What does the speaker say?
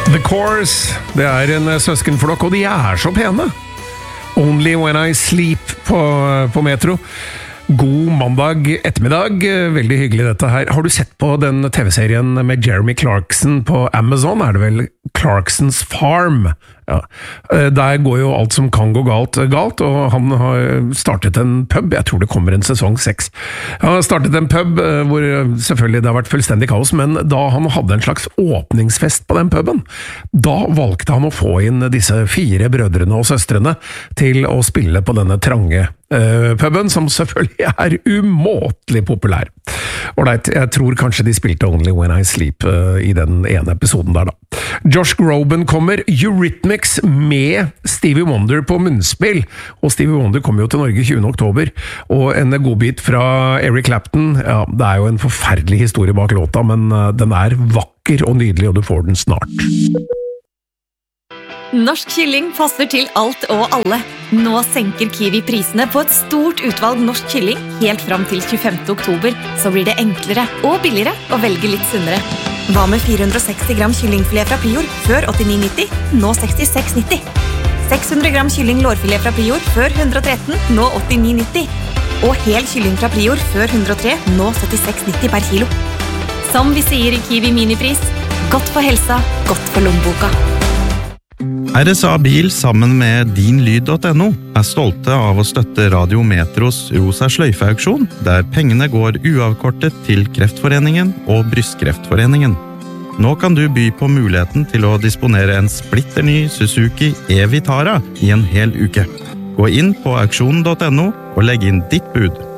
The Course, det en søskenflokk, og de så pene. Only When I Sleep på Metro. God mandag ettermiddag, veldig hyggelig dette her. Har du sett på den TV-serien med Jeremy Clarkson på Amazon? Det vel Clarksons Farm? Ja. Der går jo alt som kan gå galt, og han har startet en pub, jeg tror det kommer en sesong 6. Han har startet en pub hvor selvfølgelig det har vært fullstendig kaos, men da han hadde en slags åpningsfest på den puben, da valgte han å få inn disse 4 brødrene og søstrene til å spille på denne trange puben, som selvfølgelig umåtelig populær. Alright, jeg tror kanskje de spilte Only When I Sleep i den ene episoden der da. Josh Groban kommer, Eurythmics med Stevie Wonder på munnspill, og Stevie Wonder kommer jo til Norge 20. oktober, og en godbit fra Eric Clapton, ja, det jo en forferdelig historie bak låta, men den vakker og nydelig, og du får den snart. Norsk kylling passer til alt og alle. Nå senker Kiwi prisene på et stort utvalg norsk kylling helt fram til 25. oktober, så blir det enklere og billigere å velge litt sunnere. Hva med 460 gram kyllingfilet fra Prior før 89,90, nå 66,90? 600 gram kylling lårfilet fra Prior før 113, nå 89,90. Og hel kylling fra Prior før 103, nå 76,90 per kilo. Som vi sier i Kiwi Minipris, godt for helsa, godt for lommeboka. RSA Bil sammen med dinlyd.no stolte av å støtte Radio Metros Rosa Sløyfe-auksjon, der pengene går uavkortet til Kreftforeningen og Brystkreftforeningen. Nå kan du by på muligheten til å disponere en splitterny Suzuki e-Vitara i en hel uke. Gå inn på auksjonen.no og legg inn ditt bud.